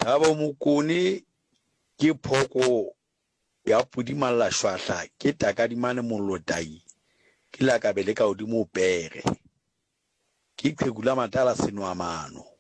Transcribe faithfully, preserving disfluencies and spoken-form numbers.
Thabo Mokone ke phoko ya pudimalla shwahla ke takadimane mollotai ke la ka be le ka hodimo pere ke qhekula matala senwamano.